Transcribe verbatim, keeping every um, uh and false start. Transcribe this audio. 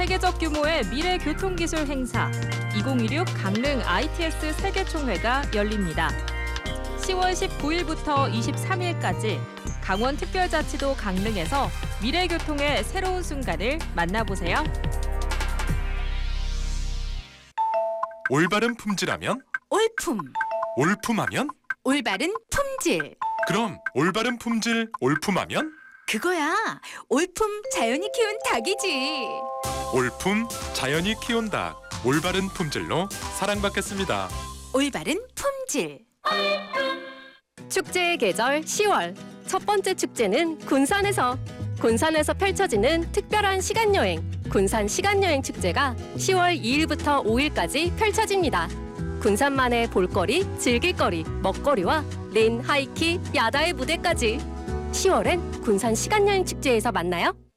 세계적 규모의 미래 교통기술 행사 이천이십육 강릉 아이티에스 세계총회가 열립니다. 시월 십구일부터 이십삼일까지 강원특별자치도 강릉에서 미래교통의 새로운 순간을 만나보세요. 올바른 품질하면? 올품, 올품하면? 올바른 품질. 그럼 올바른 품질, 올품하면? 그거야. 올품 자연이 키운 닭이지. 올품, 자연이 키운 닭. 올바른 품질로 사랑받겠습니다. 올바른 품질. 축제의 계절 시월. 첫 번째 축제는 군산에서. 군산에서 펼쳐지는 특별한 시간여행, 군산 시간여행 축제가 시월 이일부터 오일까지 펼쳐집니다. 군산만의 볼거리, 즐길거리, 먹거리와 린, 하이키, 야다의 무대까지. 시월엔 군산 시간여행 축제에서 만나요.